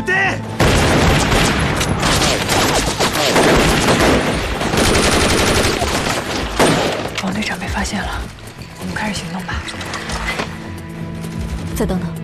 徒弟！ 王队长被发现了，我们开始行动吧。 再等等。